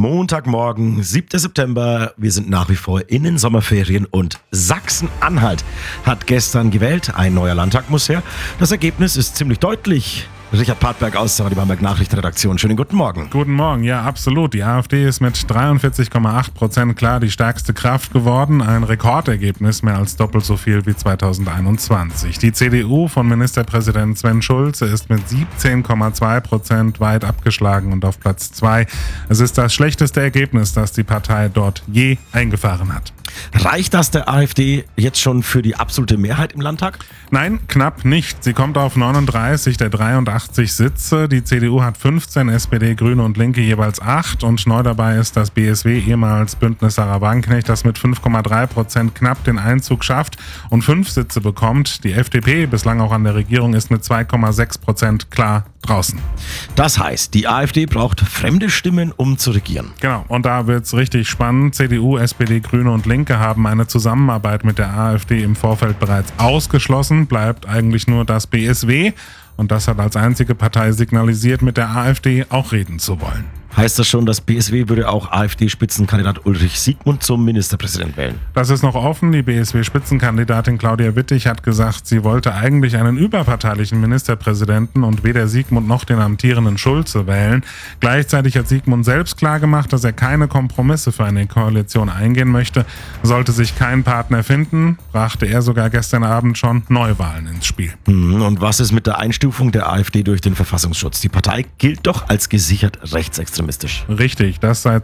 Montagmorgen, 7. September. Wir sind nach wie vor in den Sommerferien und Sachsen-Anhalt hat gestern gewählt. Ein neuer Landtag muss her. Das Ergebnis ist ziemlich deutlich. Richard Partberg aus der Bamberg Nachrichtenredaktion. Schönen guten Morgen. Guten Morgen, ja absolut. Die AfD ist mit 43,8% klar die stärkste Kraft geworden. Ein Rekordergebnis, mehr als doppelt so viel wie 2021. Die CDU von Ministerpräsident Sven Schulze ist mit 17,2% weit abgeschlagen und auf Platz 2. Es ist das schlechteste Ergebnis, das die Partei dort je eingefahren hat. Reicht das der AfD jetzt schon für die absolute Mehrheit im Landtag? Nein, knapp nicht. Sie kommt auf 39 der 83 Sitze. Die CDU hat 15, SPD, Grüne und Linke jeweils 8. Und neu dabei ist das BSW, ehemals Bündnis Sarah Wagenknecht, das mit 5,3% knapp den Einzug schafft und 5 Sitze bekommt. Die FDP, bislang auch an der Regierung, ist mit 2,6% klar draußen. Das heißt, die AfD braucht fremde Stimmen, um zu regieren. Genau, und da wird's richtig spannend. CDU, SPD, Grüne und Linke haben eine Zusammenarbeit mit der AfD im Vorfeld bereits ausgeschlossen. Bleibt eigentlich nur das BSW. Und das hat als einzige Partei signalisiert, mit der AfD auch reden zu wollen. Heißt das schon, dass BSW würde auch AfD-Spitzenkandidat Ulrich Siegmund zum Ministerpräsident wählen? Das ist noch offen. Die BSW-Spitzenkandidatin Claudia Wittig hat gesagt, sie wollte eigentlich einen überparteilichen Ministerpräsidenten und weder Siegmund noch den amtierenden Schulze wählen. Gleichzeitig hat Siegmund selbst klargemacht, dass er keine Kompromisse für eine Koalition eingehen möchte. Sollte sich kein Partner finden, brachte er sogar gestern Abend schon Neuwahlen ins Spiel. Und was ist mit der Einstufung der AfD durch den Verfassungsschutz? Die Partei gilt doch als gesichert rechtsextremistisch. Richtig, das seit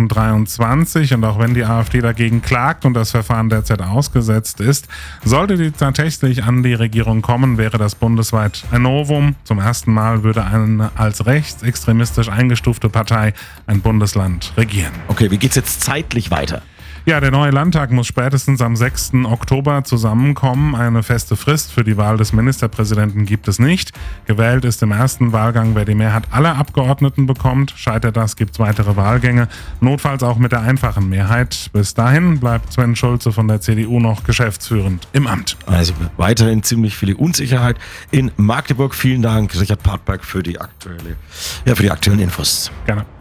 2023 und auch wenn die AfD dagegen klagt und das Verfahren derzeit ausgesetzt ist, sollte die tatsächlich an die Regierung kommen, wäre das bundesweit ein Novum. Zum ersten Mal würde eine als rechtsextremistisch eingestufte Partei ein Bundesland regieren. Okay, wie geht's jetzt zeitlich weiter? Ja, der neue Landtag muss spätestens am 6. Oktober zusammenkommen. Eine feste Frist für die Wahl des Ministerpräsidenten gibt es nicht. Gewählt ist im ersten Wahlgang, wer die Mehrheit aller Abgeordneten bekommt. Scheitert das, gibt es weitere Wahlgänge, notfalls auch mit der einfachen Mehrheit. Bis dahin bleibt Sven Schulze von der CDU noch geschäftsführend im Amt. Also weiterhin ziemlich viele Unsicherheit in Magdeburg. Vielen Dank, Richard Partberg, für die aktuellen Infos. Gerne.